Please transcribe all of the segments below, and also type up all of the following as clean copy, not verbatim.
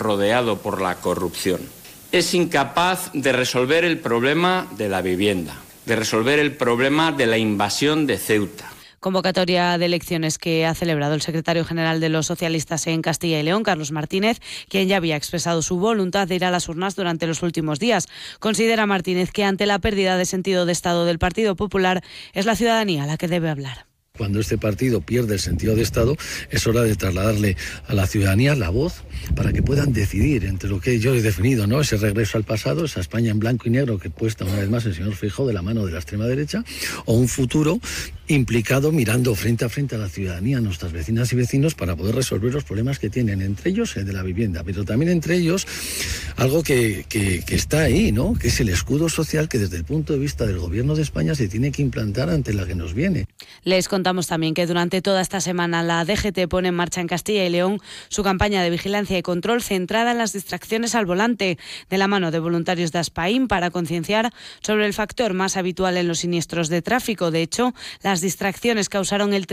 rodeado por la corrupción. Es incapaz de resolver el problema de la vivienda, de resolver el problema de la invasión de Ceuta. Convocatoria de elecciones que ha celebrado el secretario general de los socialistas en Castilla y León, Carlos Martínez, quien ya había expresado su voluntad de ir a las urnas durante los últimos días. Considera Martínez que ante la pérdida de sentido de Estado del Partido Popular es la ciudadanía la que debe hablar. Cuando este partido pierde el sentido de Estado, es hora de trasladarle a la ciudadanía la voz para que puedan decidir entre lo que yo he definido, ¿no? Ese regreso al pasado, esa España en blanco y negro que puesta una vez más el señor Feijóo de la mano de la extrema derecha, o un futuro implicado mirando frente a la ciudadanía, a nuestras vecinas y vecinos, para poder resolver los problemas que tienen, entre ellos el de la vivienda, pero también entre ellos algo que está ahí, ¿no? Que es el escudo social que desde el punto de vista del Gobierno de España se tiene que implantar ante la que nos viene. Les contamos también que durante toda esta semana la DGT pone en marcha en Castilla y León su campaña de vigilancia y control centrada en las distracciones al volante, de la mano de voluntarios de Aspaín, para concienciar sobre el factor más habitual en los siniestros de tráfico. De hecho, las distracciones causaron el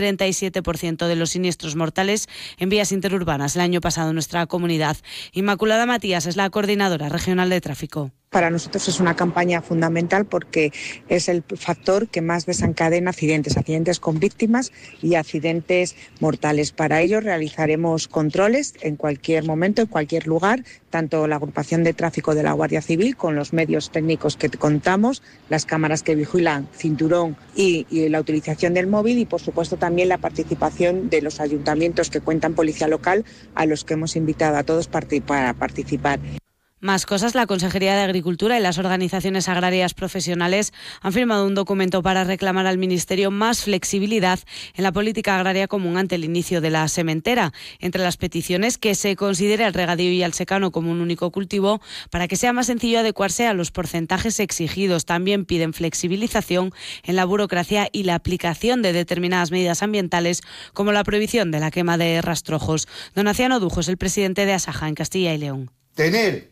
37% de los siniestros mortales en vías interurbanas el año pasado en nuestra comunidad. Inmaculada Matías es la coordinadora regional de tráfico. Para nosotros es una campaña fundamental porque es el factor que más desencadena accidentes con víctimas y accidentes mortales. Para ello realizaremos controles en cualquier momento, en cualquier lugar, tanto la agrupación de tráfico de la Guardia Civil con los medios técnicos que contamos, las cámaras que vigilan, cinturón y la utilización del móvil, y por supuesto también la participación de los ayuntamientos que cuentan policía local, a los que hemos invitado a todos para participar. Más cosas, la Consejería de Agricultura y las organizaciones agrarias profesionales han firmado un documento para reclamar al Ministerio más flexibilidad en la política agraria común ante el inicio de la sementera. Entre las peticiones, que se considere al regadío y al secano como un único cultivo para que sea más sencillo adecuarse a los porcentajes exigidos. También piden flexibilización en la burocracia y la aplicación de determinadas medidas ambientales, como la prohibición de la quema de rastrojos. Don Aciano Dujo es el presidente de Asaja en Castilla y León. Tener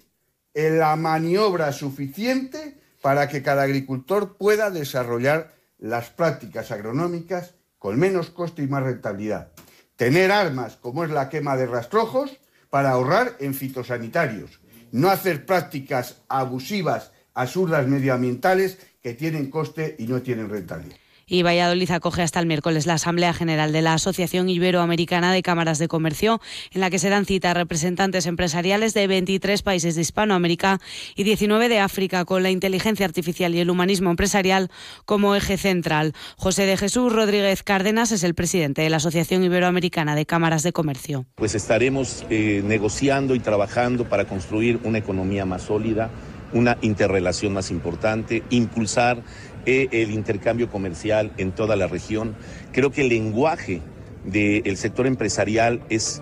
la maniobra suficiente para que cada agricultor pueda desarrollar las prácticas agronómicas con menos coste y más rentabilidad. Tener armas, como es la quema de rastrojos, para ahorrar en fitosanitarios. No hacer prácticas abusivas, absurdas medioambientales que tienen coste y no tienen rentabilidad. Y Valladolid acoge hasta el miércoles la Asamblea General de la Asociación Iberoamericana de Cámaras de Comercio, en la que se dan cita representantes empresariales de 23 países de Hispanoamérica y 19 de África, con la inteligencia artificial y el humanismo empresarial como eje central. José de Jesús Rodríguez Cárdenas es el presidente de la Asociación Iberoamericana de Cámaras de Comercio. Pues estaremos negociando y trabajando para construir una economía más sólida, una interrelación más importante, impulsar el intercambio comercial en toda la región. Creo que el lenguaje del sector empresarial es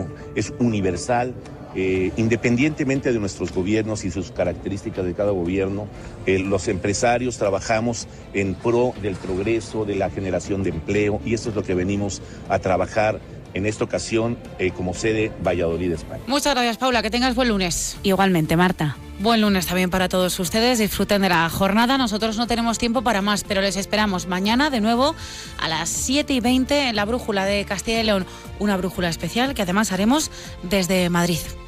universal, independientemente de nuestros gobiernos y sus características de cada gobierno. Los empresarios trabajamos en pro del progreso, de la generación de empleo, y esto es lo que venimos a trabajar en esta ocasión como sede Valladolid, España. Muchas gracias, Paula, que tengas buen lunes. Igualmente, Marta. Buen lunes también para todos ustedes, disfruten de la jornada. Nosotros no tenemos tiempo para más, pero les esperamos mañana de nuevo a las 7:20 en la Brújula de Castilla y León, una brújula especial que además haremos desde Madrid.